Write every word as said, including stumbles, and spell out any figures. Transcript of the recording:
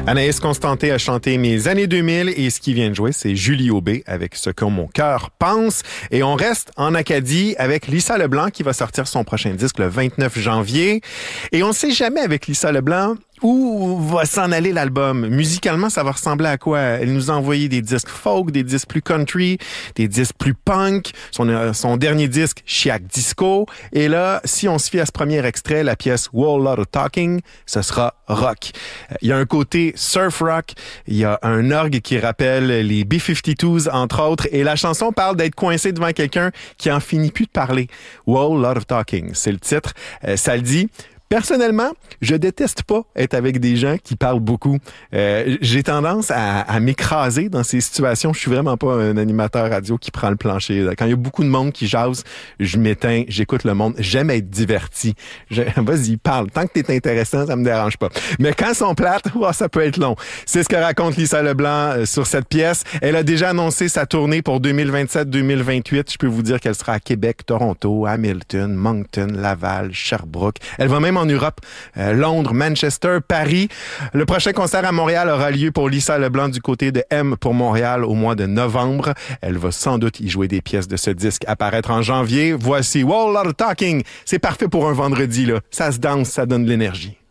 Anaïs Constantin a chanté Mes années deux mille et ce qui vient de jouer, c'est Julie Aubé avec Ce que mon cœur pense. Et on reste en Acadie avec Lisa Leblanc qui va sortir son prochain disque le vingt-neuf janvier. Et on ne sait jamais avec Lisa Leblanc où va s'en aller l'album. Musicalement, ça va ressembler à quoi? Elle nous a envoyé des disques folk, des disques plus country, des disques plus punk, son, euh, son dernier disque, Chiac Disco. Et là, si on se fie à ce premier extrait, la pièce Whole Lot of Talking, ce sera rock. Il y a un côté surf rock, il y a un orgue qui rappelle les B cinquante-deux, entre autres, et la chanson parle d'être coincé devant quelqu'un qui en finit plus de parler. Whole Lot of Talking, c'est le titre. Euh, ça le dit. Personnellement, je déteste pas être avec des gens qui parlent beaucoup. Euh, j'ai tendance à, à m'écraser dans ces situations. Je suis vraiment pas un animateur radio qui prend le plancher. Quand il y a beaucoup de monde qui jase, je m'éteins, j'écoute le monde. J'aime être diverti. Je, vas-y, parle. Tant que t'es intéressant, ça me dérange pas. Mais quand ils sont plates, oh, ça peut être long. C'est ce que raconte Lisa Leblanc euh, sur cette pièce. Elle a déjà annoncé sa tournée pour deux mille vingt-sept deux mille vingt-huit. Je peux vous dire qu'elle sera à Québec, Toronto, Hamilton, Moncton, Laval, Sherbrooke. Elle va même en Europe, euh, Londres, Manchester, Paris. Le prochain concert à Montréal aura lieu pour Lisa Leblanc du côté de M pour Montréal au mois de novembre. Elle va sans doute y jouer des pièces de ce disque à paraître en janvier. Voici Whole Lot of Talking. C'est parfait pour un vendredi, là. Ça se danse, ça donne de l'énergie.